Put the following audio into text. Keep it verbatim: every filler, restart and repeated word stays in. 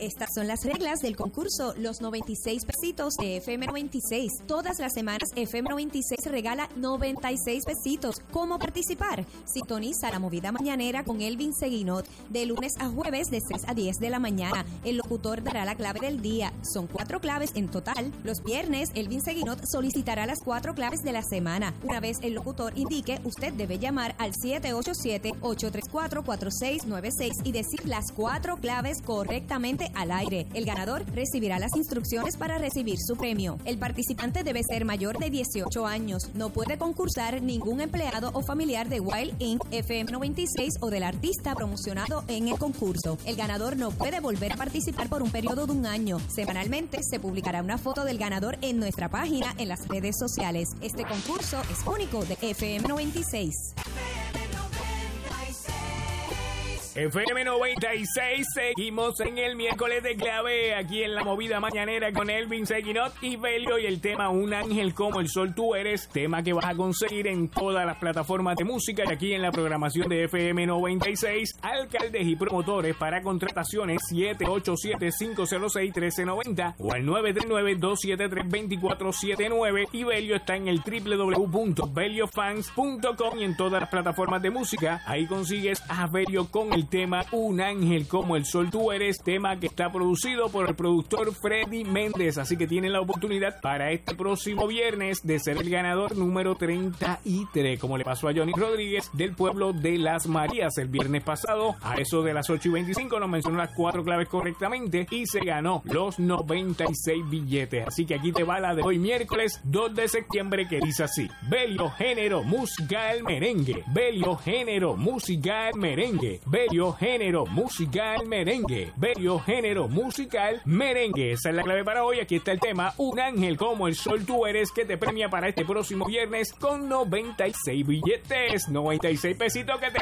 Estas son las reglas del concurso Los noventa y seis pesitos de F M noventa y seis. Todas las semanas F M noventa y seis regala noventa y seis pesitos. ¿Cómo participar? Sintoniza La Movida Mañanera con Elvin Seguinot de lunes a jueves de seis a diez de la mañana. El locutor dará la clave del día. Son cuatro claves en total. Los viernes Elvin Seguinot solicitará las cuatro claves de la semana. Una vez el locutor indique, usted debe llamar al siete ocho siete, ocho tres cuatro, cuatro seis nueve seis y decir las cuatro claves correctamente al aire. El ganador recibirá las instrucciones para recibir su premio. El participante debe ser mayor de dieciocho años. No puede concursar ningún empleado o familiar de Wild incorporated, F M noventa y seis o del artista promocionado en el concurso. El ganador no puede volver a participar por un periodo de un año. Semanalmente se publicará una foto del ganador en nuestra página en las redes sociales. Este concurso es único de F M noventa y seis. F M noventa y seis, seguimos en el miércoles de clave aquí en La Movida Mañanera con Elvin Seguinot y Belio, y el tema Un Ángel Como el Sol Tú Eres, tema que vas a conseguir en todas las plataformas de música y aquí en la programación de F M noventa y seis. Alcaldes y promotores para contrataciones siete ocho siete, cinco cero seis, uno tres nueve cero o al nueve tres nueve, dos siete tres, dos cuatro siete nueve, y Belio está en el doble u doble u doble u punto belio fans punto com y en todas las plataformas de música. Ahí consigues a Belio con el tema Un Ángel Como el Sol Tú Eres, tema que está producido por el productor Freddy Méndez, así que tienen la oportunidad para este próximo viernes de ser el ganador número treinta y tres, como le pasó a Johnny Rodríguez del pueblo de Las Marías el viernes pasado. A eso de las ocho y veinticinco nos mencionó las cuatro claves correctamente y se ganó los noventa y seis billetes, así que aquí te va la de hoy miércoles dos de septiembre, que dice así: Belio Género Musical Merengue, Belio Género Musical Merengue, Belio Género Musical Merengue, Belio Género Musical Merengue. Esa es la clave para hoy. Aquí está el tema Un Ángel Como el Sol Tú Eres, que te premia para este próximo viernes con noventa y seis billetes, noventa y seis pesitos que te